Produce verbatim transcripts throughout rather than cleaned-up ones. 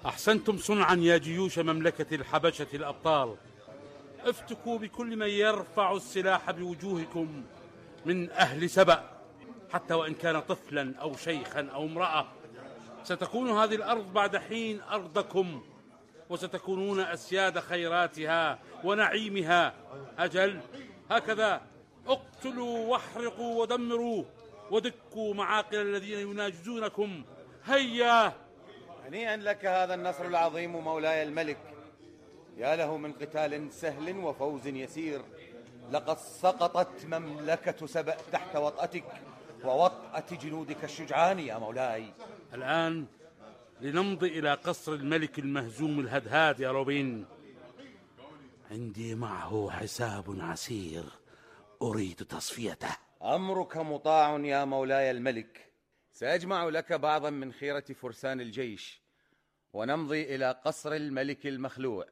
أحسنتم صنعا يا جيوش مملكة الحبشة الأبطال. افتكوا بكل من يرفع السلاح بوجوهكم من أهل سبأ، حتى وإن كان طفلا أو شيخا أو امرأة. ستكون هذه الأرض بعد حين أرضكم، وستكونون أسياد خيراتها ونعيمها. أجل، هكذا اقتلوا واحرقوا ودمروا ودكوا معاقل الذين يناجزونكم. هيا! هنيئا لك هذا النصر العظيم مولاي الملك، يا له من قتال سهل وفوز يسير. لقد سقطت مملكة سبأ تحت وطأتك ووطأة جنودك الشجعان يا مولاي. الآن لنمضي إلى قصر الملك المهزوم الهدهاد يا روبين. عندي معه حساب عسير أريد تصفيته. أمرك مطاع يا مولاي الملك. سأجمع لك بعضا من خيرة فرسان الجيش ونمضي إلى قصر الملك المخلوع.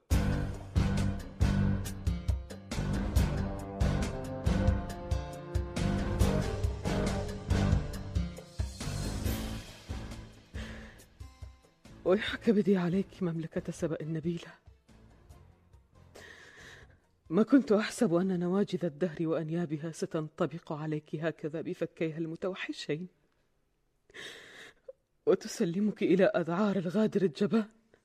ويحك بدي عليك مملكة سبأ النبيلة. ما كنت أحسب أن نواجذ الدهر وأنيابها ستنطبق عليك هكذا بفكيها المتوحشين وتسلمك إلى أذعار الغادر الجبان.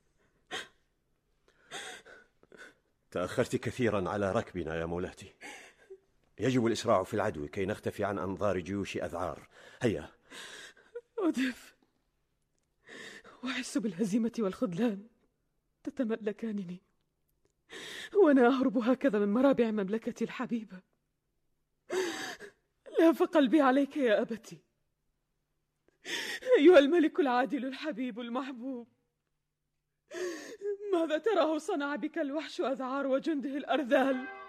تأخرت كثيرا على ركبنا يا مولاتي. يجب الإسراع في العدو كي نختفي عن أنظار جيوش أذعار. هيا. أدف، وأحس بالهزيمة والخذلان تتملكانني وأنا أهرب هكذا من مرابع مملكتي الحبيبة. لا فقلبي عليك يا أبتي أيها الملك العادل الحبيب المحبوب. ماذا تراه صنع بك الوحش أذعار وجنده الأرذال؟